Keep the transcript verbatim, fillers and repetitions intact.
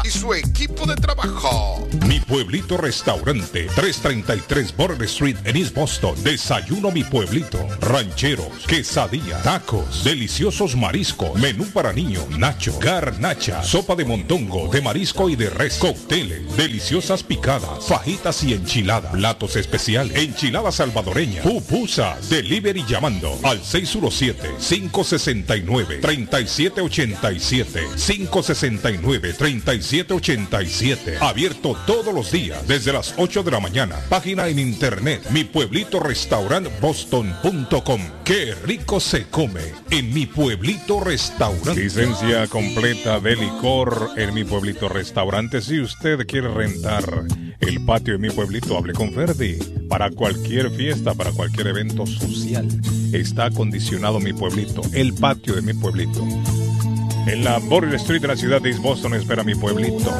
y su equipo de trabajo. Mi Pueblito Restaurante, trescientos treinta y tres Border Street en East Boston. Desayuno Mi Pueblito. Rancheros, quesadilla, tacos, deliciosos mariscos, menú para niños, nacho, garnacha, sopa de montongo, de marisco y de res, cócteles, deliciosas picadas, fajitas y enchiladas, platos especiales, enchiladas salvadoreñas, pupusas, delivery llamando al seis uno siete, cinco seis nueve, tres siete ocho siete, cinco seis nueve, tres siete ocho siete. Abierto todos los días desde las ocho de la mañana. Página en internet mi pueblito restaurant boston punto com. Qué rico se come en Mi Pueblito Restaurante. Licencia completa de licor en Mi Pueblito Restaurante. Si usted quiere rentar el patio de Mi Pueblito, hable con Ferdi. Para cualquier fiesta, para cualquier evento social, está acondicionado Mi Pueblito, el patio de Mi Pueblito. En la Border Street de la ciudad de East Boston espera Mi Pueblito.